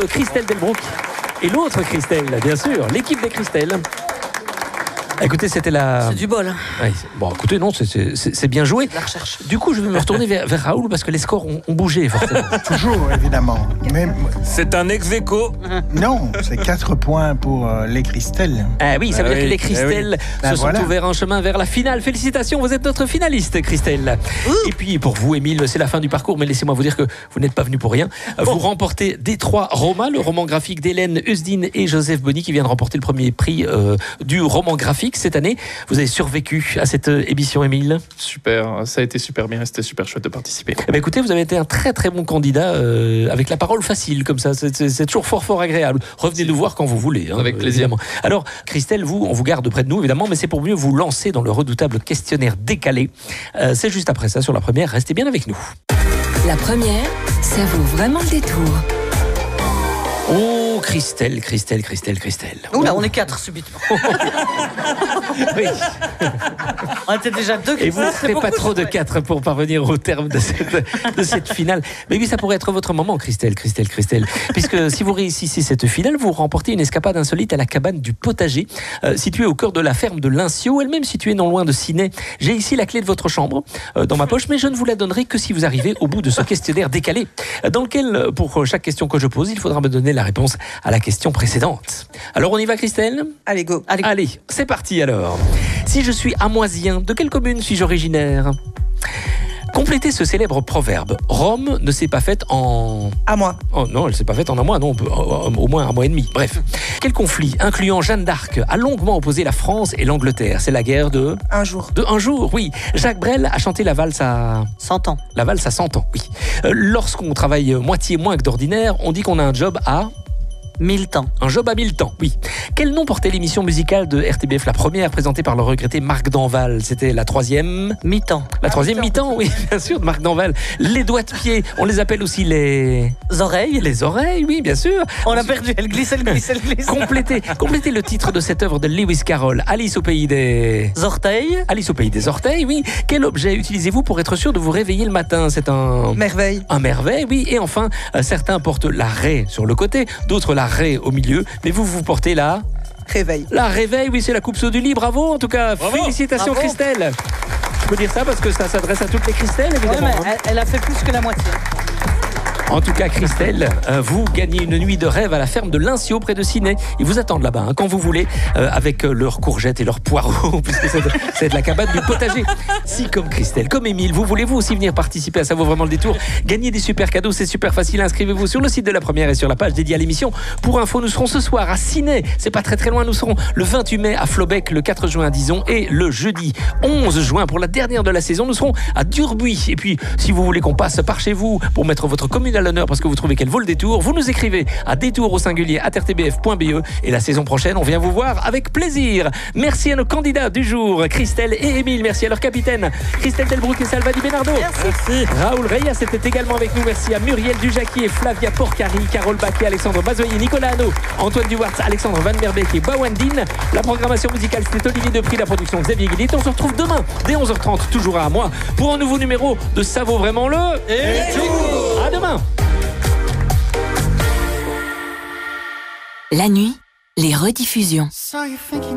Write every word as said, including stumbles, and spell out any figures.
Christelle Delbrück et l'autre Christelle, bien sûr, l'équipe des Christelle. Écoutez, c'était la... C'est du bol. Ouais, bon, écoutez, non, c'est, c'est, c'est bien joué. La recherche. Du coup, je vais me retourner vers, vers Raoul parce que les scores ont, ont bougé, forcément. Toujours, évidemment. Mais C'est un ex-aequo. non, c'est quatre points pour euh, les Christelle. Ah oui, ça veut Ah dire oui, que les Christelle ah oui. se Ben sont voilà. ouverts un chemin vers la finale. Félicitations, vous êtes notre finaliste, Christelle. Et puis, pour vous, Émile, c'est la fin du parcours, mais laissez-moi vous dire que vous n'êtes pas venu pour rien. Vous remportez Détroit Roma, le roman graphique d'Hélène Usdin et Joseph Bonny, qui vient de remporter le premier prix euh, du roman graphique cette année. Vous avez survécu à cette émission, Émile. Super, ça a été super bien, c'était super chouette de participer. Eh bien, écoutez, vous avez été un très très bon candidat euh, avec la parole facile comme ça. C'est, c'est, c'est toujours fort fort agréable. Revenez nous voir quand vous voulez. Hein, Avec plaisir. Évidemment. Alors, Christelle, vous, on vous garde près de nous évidemment, mais c'est pour mieux vous lancer dans le redoutable questionnaire décalé. Euh, c'est juste après ça sur la première. Restez bien avec nous. La première, ça vaut vraiment le détour. Oh, Christelle, Christelle, Christelle, Christelle. Oula, on est quatre subitement. Oui. On était déjà deux. Et vous ne C'est ferez pas beaucoup, trop de ouais. quatre pour parvenir au terme de cette, de cette finale. Mais oui, ça pourrait être votre moment, Christelle, Christelle, Christelle. Puisque si vous réussissez cette finale, vous remportez une escapade insolite à la cabane du Potager, euh, située au cœur de la ferme de Linciot, elle-même située non loin de Ciney. J'ai ici la clé de votre chambre euh, dans ma poche, mais je ne vous la donnerai que si vous arrivez au bout de ce questionnaire décalé, euh, dans lequel, pour chaque question que je pose, il faudra me donner la réponse à la question précédente. Alors on y va, Christelle ? Allez, go. Allez, go. Allez, c'est parti alors. Si je suis amoisien, de quelle commune suis-je originaire ? Complétez ce célèbre proverbe. Rome ne s'est pas faite en... À moi. Oh non, elle s'est pas faite en un mois, non, au moins un mois et demi. Bref. Quel conflit, incluant Jeanne d'Arc, a longuement opposé la France et l'Angleterre ? C'est la guerre de... Un jour. De un jour, oui. Jacques Brel a chanté la valse à... Cent ans. La valse à cent ans, oui. Euh, lorsqu'on travaille moitié moins que d'ordinaire, on dit qu'on a un job à... Mille temps. Un job à mille temps, oui. Quel nom portait l'émission musicale de R T B F, la première présentée par le regretté Marc Danval ? C'était la troisième... Mi-temps. La troisième mi-temps, oui, bien sûr, de Marc Danval. Les doigts de pied, on les appelle aussi les... Oreilles. Les oreilles, oui, bien sûr. On l'a perdu. Elle glisse, elle glisse, elle glisse. Complétez, complétez le titre de cette œuvre de Lewis Carroll, Alice au pays des... Orteils. Alice au pays des orteils, oui. Quel objet utilisez-vous pour être sûr de vous réveiller le matin ? C'est un... Merveille. Un merveille, oui. Et enfin, euh, certains portent la raie sur le côté, d'autres la raie au milieu. Mais vous, vous portez la... Réveil. La réveil, oui, c'est la coupe saut du lit. Bravo, en tout cas. Bravo. Félicitations, Bravo. Christelle. Je peux dire ça parce que ça s'adresse à toutes les Christelles, Ouais, évidemment. mais hein. elle, elle a fait plus que la moitié. En tout cas, Christelle, euh, vous gagnez une nuit de rêve à la ferme de Linciot, près de Ciney. Ils vous attendent là-bas, hein, quand vous voulez, euh, avec euh, leurs courgettes et leurs poireaux, puisque c'est de, c'est de la cabane du potager. Si, comme Christelle, comme Émile, vous voulez-vous aussi venir participer à Ça vaut vraiment le détour, gagner des super cadeaux, c'est super facile. Inscrivez-vous sur le site de la première et sur la page dédiée à l'émission. Pour info, nous serons ce soir à Ciney. C'est pas très très loin. Nous serons le vingt-huit mai à Flobec, le quatre juin à Dizon et le jeudi onze juin pour la dernière de la saison. Nous serons à Durbuy. Et puis, si vous voulez qu'on passe par chez vous pour mettre votre commune à l'honneur parce que vous trouvez qu'elle vaut le détour, vous nous écrivez à détour au singulier à r t b f point b e et la saison prochaine, on vient vous voir avec plaisir. Merci à nos candidats du jour, Christelle et Émile. Merci à leur capitaine, Christelle Delbrück et Salva Di Bernardo. Merci. Raoul Reyes était également avec nous. Merci à Muriel Dujacqui et Flavia Porcari, Carole Baquet, Alexandre Bazoyer, Nicolas Hano, Antoine Duwartz, Alexandre Van Merbeek et Bawandine. La programmation musicale, c'était Olivier Depris, la production Xavier Guillet. On se retrouve demain dès onze heures trente, toujours à moi, pour un nouveau numéro de Ça vaut vraiment le... Et tout. À demain. La nuit, les rediffusions.